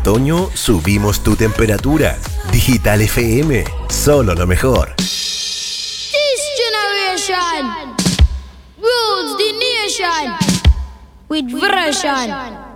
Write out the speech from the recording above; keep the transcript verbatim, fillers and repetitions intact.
otoño subimos tu temperatura. Digital F M, solo lo mejor. This generation rules the nation with version.